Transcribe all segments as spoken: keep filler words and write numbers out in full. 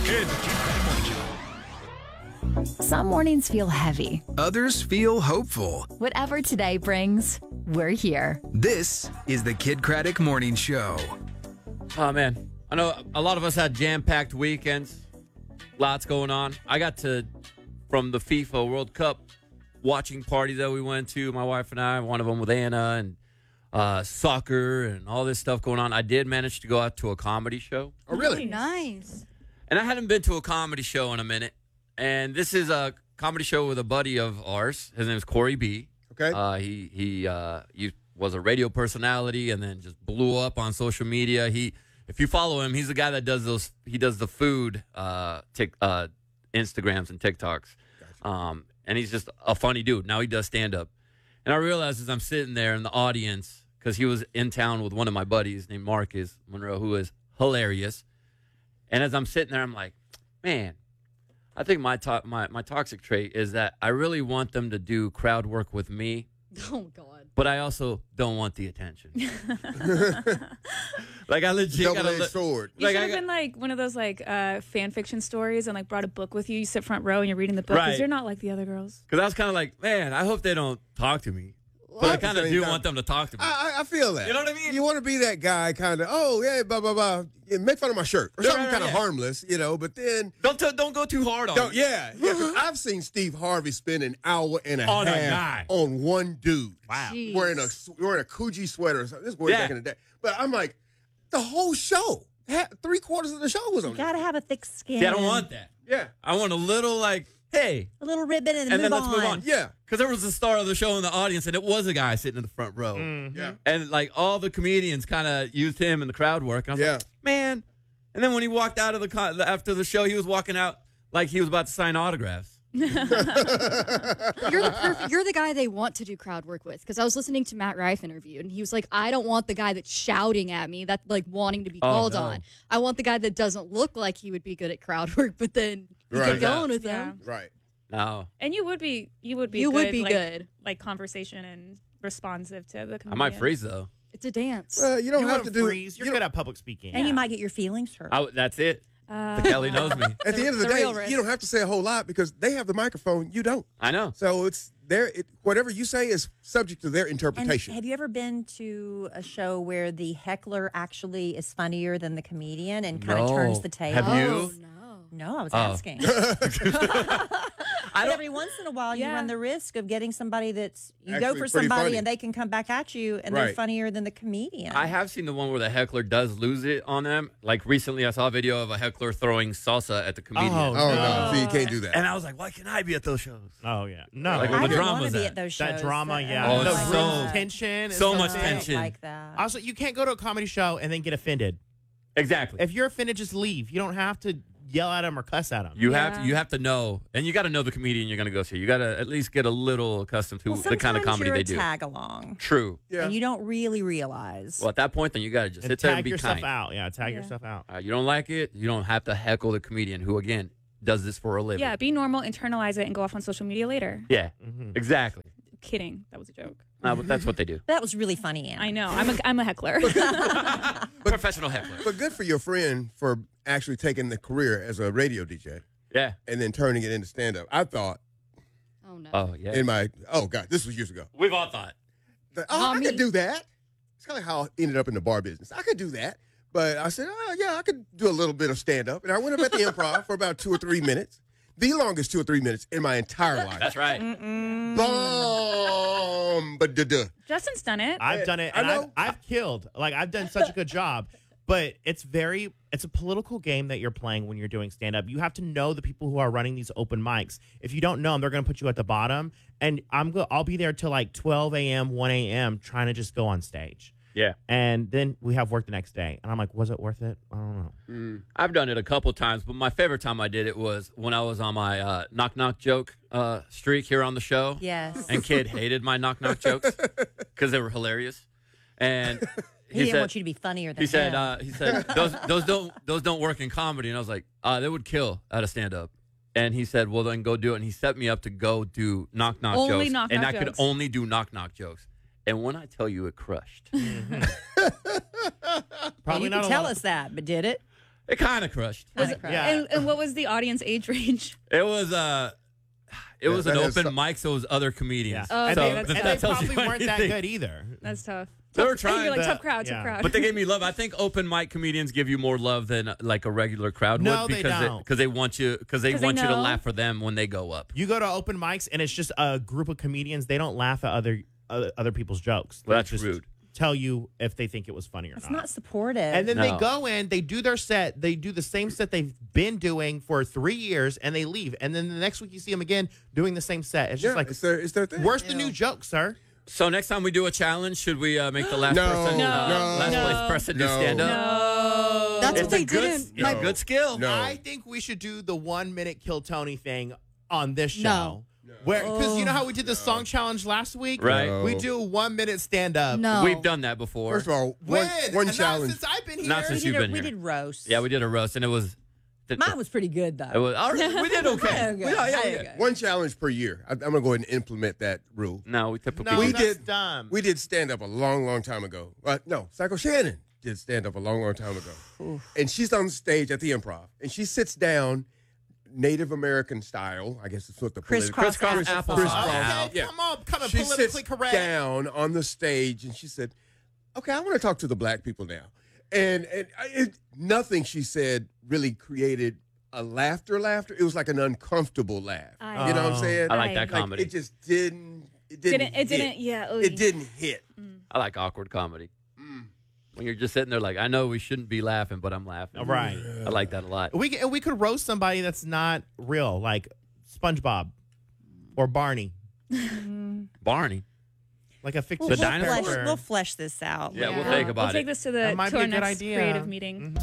It's the Kid Craddock Morning Show. Some mornings feel heavy. Others feel hopeful. Whatever today brings, we're here. This is the Kid Craddock Morning Show. Oh, man. I know a lot of us had jam-packed weekends. Lots going on. I got to, from the FIFA World Cup watching party that we went to, my wife and I, one of them with Anna, and uh, soccer and all this stuff going on. I did manage to go out to a comedy show. Oh, really? Nice. And I hadn't been to a comedy show in a minute. And this is a comedy show with a buddy of ours. His name is Corey B. Okay. Uh, he he uh, he was a radio personality and then just blew up on social media. He, if you follow him, he's the guy that does those. He does the food uh, tic, uh, Instagrams and TikToks. Gotcha. Um, and he's just a funny dude. Now he does stand up. And I realized as I'm sitting there in the audience, because he was in town with one of my buddies named Marcus Monroe, who is hilarious. And as I'm sitting there, I'm like, man. I think my, to- my my toxic trait is that I really want them to do crowd work with me. Oh, God. But I also don't want the attention. Like, I legit got Double-edged to sword. You Like, should I have got- been like one of those like uh, fan fiction stories and like brought a book with you. You sit front row and you're reading the book because Right. you're not like the other girls. Because I was kind of like, man, I hope they don't talk to me. But I at the kind of same do time- want them to talk to me. I, I I feel that. You know what I mean? You want to be that guy, kind of. Oh yeah, blah blah blah. Yeah, make fun of my shirt or Yeah, something right, kind of yeah. harmless, you know. But then, don't t- don't go too hard on don't, me. yeah, yeah. 'Cause I've seen Steve Harvey spend an hour and a On a half guy. on one dude. Wow. Jeez. Wearing a wearing a Coogee sweater or something. This was way Yeah. back in the day. But I'm like, the whole show, ha- three quarters of the show was on. You gotta have a thick skin. See, I don't want that. Yeah, I want a little like, hey, a little ribbon and, and move then let's on. move on. yeah, Because there was the star of the show in the audience, and it was a guy sitting in the front row. yeah. And, like, all the comedians kind of used him in the crowd work. And I was Yeah. like, man. And then when he walked out of the con- after the show, he was walking out like he was about to sign autographs. You're the perfect, you're the guy they want to do crowd work with. Because I was listening to Matt Rife interview, and he was like, "I don't want the guy that's shouting at me, that's like wanting to be Oh, called no. on. I want the guy that doesn't look like he would be good at crowd work, but then you Right. get going with Yeah. him." Right. No. And you would be you would be You good, would be like, good. like conversation and responsive to the comedian. I might freeze, though. It's a dance. Well, you don't You have won't to do. freeze. You're you good don't- at public speaking. And you might get your feelings hurt. I w that's it. Uh, The Kelly knows me. At the, end of the, the real day, risk. you don't have to say a whole lot because they have the microphone. You don't. I know. So it's their it, whatever you say is subject to their And interpretation. have you ever been to a show where the heckler actually is funnier than the comedian and kind of No. turns the table? Have you? Oh, no. No, I was Oh. asking. But every once in a while, you Yeah. run the risk of getting somebody that's you go Actually for pretty somebody funny. and they can come back at you and they're Right. funnier than the comedian. I have seen the one where the heckler does lose it on them. Like recently, I saw a video of a heckler throwing salsa at the comedian. Oh, oh no, No. so you can't do that. And I was like, why can't I be at those shows? Oh yeah, no. Like, I when the would drama want was to be at. at those shows. that drama, that- yeah. Oh, the it's room so- tension. and so stuff much like that. tension. like that. Also, you can't go to a comedy show and then get offended. Exactly. If you're offended, just leave. You don't have to yell at them or cuss at them. You have Yeah. to, you have to know, and you got to know the comedian you're going to go see. You got to at least get a little accustomed to well, the kind of sometimes comedy you're they a do. tag along, True. Yeah. and you don't really realize. Well, at that point, then you got to just and sit there and tag be yourself kind. out. Yeah, tag Yeah. yourself out. Uh, you don't like it, you don't have to heckle the comedian who, again, does this for a living. yeah, be normal, internalize it, and go off on social media later. Yeah, Mm-hmm. exactly. Kidding, that was a joke. No, but that's what they do. That was really funny, Anna. I know. I'm a I'm a heckler. Professional heckler. But good for your friend for actually taking the career as a radio D J Yeah. and then turning it into stand up. I thought Oh, no. Oh, yeah. in my oh god, this was years ago. We've all thought. that, oh, I Mommy. could do that. It's kind of how I ended up in the bar business. I could do that. But I said, oh, yeah, I could do a little bit of stand up. And I went up at the improv for about two or three minutes. The longest two or three minutes in my entire life. That's right. Boom. But duh. Justin's done it. I've done it, I and I've, know. I've killed. Like I've done such a good job. But it's very, it's a political game that you're playing when you're doing stand up. You have to know the people who are running these open mics. If you don't know them, they're going to put you at the bottom. And I'm go, I'll be there till like twelve a.m., one a.m. trying to just go on stage. Yeah. And then we have work the next day. And I'm like, was it worth it? I don't know. Mm. I've done it a couple times, but my favorite time I did it was when I was on my uh, knock knock joke uh, streak here on the show. Yes. And Kid hated my knock knock jokes because they were hilarious. And he, he didn't said, want you to be funnier than he said, him. uh, he said, those those don't those don't work in comedy. And I was like, uh, they would kill at a stand up. And he said, well, then go do it. And he set me up to go do knock knock Only jokes. knock and knock I could jokes. only do knock knock jokes. And when I tell you it crushed, Well, Probably you not can a tell lot- us that, but did it? It kind of crushed. Kinda crushed. Yeah. And, and what was the audience age range? It was uh, it Yeah, was an that is open so- mic, so it was other comedians. Oh, and okay, they, that's and tough. they That tells probably you weren't that anything. good either. That's tough. They were Tough- trying, You're like but- tough crowd, yeah. tough crowd. But they gave me love. I think open mic comedians give you more love than uh, like a regular crowd No, would they because don't. because they want you because they 'Cause they want you to know. laugh for them when they go up. You go to open mics and it's just a group of comedians. They don't laugh at other other, other people's jokes. Well, They that's just rude. Tell you if they think it was funny or It's not. not supportive. And then No. they go in, they do their set, they do the same set they've been doing for three years, and they leave. And then the next week you see them again doing the same set. It's just Yeah, like, it's their, it's their thing. where's the new joke, sir? So next time we do a challenge, should we uh, make the last No, person, No, uh, no, last no. place person do No. stand up? No. That's It's what they a good, did in it's my a good skill. No. I think we should do the one minute Kill Tony thing on this show. No. Where, because you know how we did the song challenge last week? Right. No. We do one minute stand up. No. We've done that before. First of all, When? one, one Not challenge. since I've been here. Not we since did, you've a, been we here. did roast. Yeah, we did a roast, and it was. th- Mine was pretty good though. It was all right. We did okay. Okay. We- yeah, yeah, I yeah. did okay. One challenge per year. I, I'm gonna go ahead and implement that rule. No, we typically No, we that's did. dumb. We did stand up a long, long time ago. Uh, no, Psycho Shannon did stand up a long, long time ago. And she's on stage at the Improv, and she sits down, Native American style. I guess it's what the Crisscross Crisscross applesauce. applesauce. Okay, Now, yeah. come on, come on, She politically sits correct. down on the stage, and she said, "Okay, I want to talk to the black people now." And and I- it, nothing she said really created a laughter. Laughter. It was like an uncomfortable laugh. I- You know what I'm Oh. saying? I like that Right. comedy. It just didn't. It didn't. Didn't it? hit. Didn't. Yeah. oh, It didn't hit. I like awkward comedy. Mm. When you're just sitting there like, I know we shouldn't be laughing, but I'm laughing. Right. I like that a lot. We and we could roast somebody that's not real, like SpongeBob or Barney, Barney. like a We'll, fictitious The we'll dinosaur? flesh, character. we'll flesh this out. Yeah, we'll Yeah. think about We'll it. take this to the That might to be our a good next idea. creative meeting.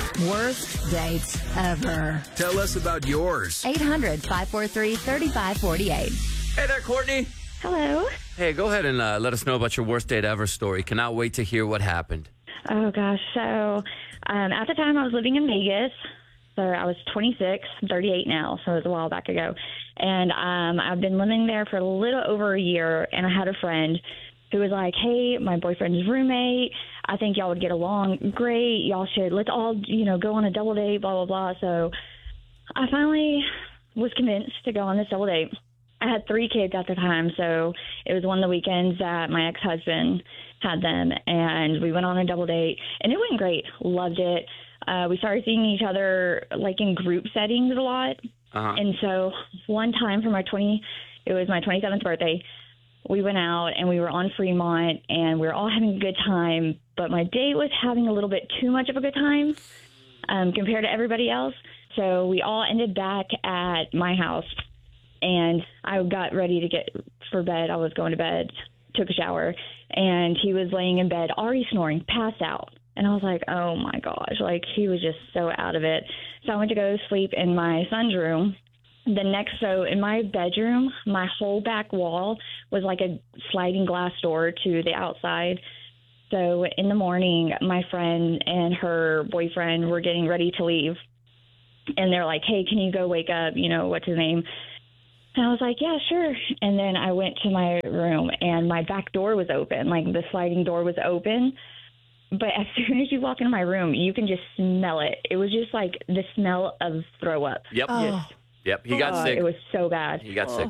Worst dates ever. Tell us about yours. eight hundred, five four three, three five four eight. Hey there, Courtney. Hello. Hey, go ahead and uh, let us know about your worst date ever story. Cannot wait to hear what happened. Oh gosh. So, um, at the time I was living in Vegas. So I was twenty-six. I'm thirty-eight now. So it was a while back ago. And um, I've been living there for a little over a year. And I had a friend who was like, "Hey, my boyfriend's roommate. I think y'all would get along great. Y'all should let's all you know go on a double date. Blah blah blah." So I finally was convinced to go on this double date. I had three kids at the time, so it was one of the weekends that my ex-husband had them, and we went on a double date, and it went great. Loved it. Uh, we started seeing each other like in group settings a lot, Uh-huh. and so one time for my twenty, it was my twenty-seventh birthday. We went out and we were on Fremont, and we were all having a good time. But my date was having a little bit too much of a good time um, compared to everybody else. So we all ended back at my house. And I got ready to get for bed. I was going to bed, took a shower, and he was laying in bed, already snoring, passed out. And I was like, oh, my gosh. Like, he was just so out of it. So I went to go sleep in my son's room. The next, so in my bedroom, my whole back wall was like a sliding glass door to the outside. So in the morning, my friend and her boyfriend were getting ready to leave. And they're like, hey, can you go wake up? You know, what's his name? And I was like, yeah, sure. And then I went to my room, and my back door was open. Like, the sliding door was open. But as soon as you walk into my room, you can just smell it. It was just like the smell of throw up. Yep. Just, Yep. He got uh, sick. It was so bad. He got sick.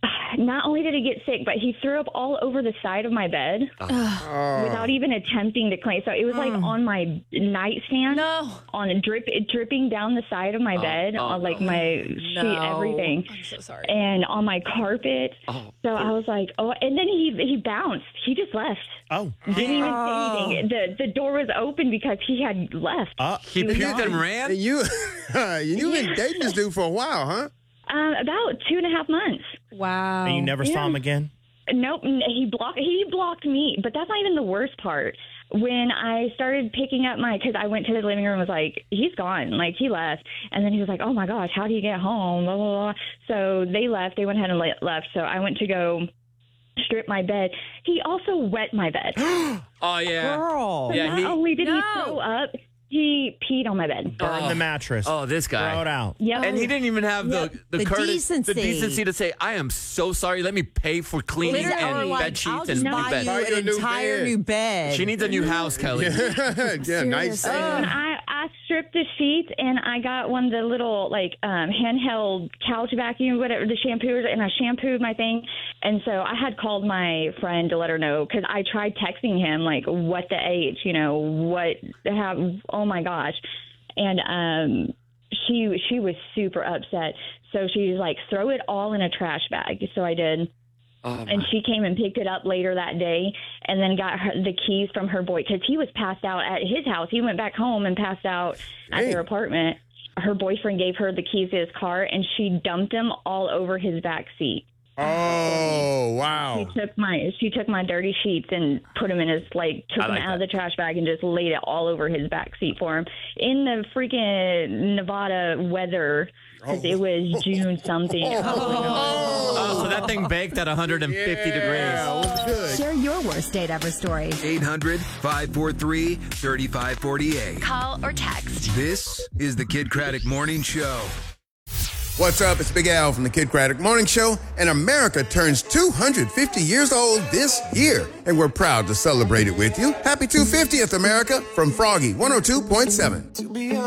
Not only did he get sick, but he threw up all over the side of my bed Oh. without even attempting to clean. So it was like on my nightstand, No. on a drip, dripping down the side of my bed, oh, on like my sheet, No. everything, I'm so sorry. and on my carpet. Oh, So I was like, oh, and then he he bounced. He just left. Oh, Didn't even Oh. say anything. The the door was open because he had left. uh, he was puked and gone. ran? And you, you've been dating this dude for a while, huh? Um, about two and a half months. Wow. and you never saw yeah. him again? Nope, n- he blocked. He blocked me, but that's not even the worst part. When I started picking up my, because I went to the living room, and was like, he's gone, like he left, and then he was like, oh my gosh, how do you get home? Blah blah blah. So they left. They went ahead and le- left. So I went to go strip my bed. He also wet my bed. Oh, yeah. Girl. So Yeah, not he- only did No. he throw up, he peed on my bed. Burn Oh. the mattress. Oh, this Throw it guy. out. Yep. And he didn't even have the, Yep. the, The courtesy, decency. the decency to say, I am so sorry. Let me pay for cleaning Literally, and or like, bed I'll sheets just and new buy bed. Buy you you a an new entire bed. new bed. She needs a new house, Kelly. yeah, nice. Oh, and I, I I stripped the sheets and I got one of the little like um, handheld couch vacuum, whatever the shampooers, and I shampooed my thing. And so I had called my friend to let her know because I tried texting him like, what the H, you know, what, how, oh my gosh. And um, she she was super upset. So she was like, throw it all in a trash bag. So I did. Oh, and she came and picked it up later that day and then got her, the keys from her boy because he was passed out at his house. He went back home and passed out Dang. at their apartment. Her boyfriend gave her the keys to his car and she dumped them all over his back seat. Oh, wow. She took my she took my dirty sheets and put them in his, like, took them like out that. of the trash bag and just laid it all over his back seat for him in the freaking Nevada weather. Because oh. it was June something. Oh. Oh. oh, so that thing baked at one hundred fifty yeah, degrees. Was good. Share your worst date ever story. eight hundred, five four three, three five four eight. Call or text. This is the Kid Craddock Morning Show. What's up? It's Big Al from the Kid Craddock Morning Show, and America turns two hundred fifty years old this year, and we're proud to celebrate it with you. Happy two hundred fiftieth, America, from Froggy one oh two point seven.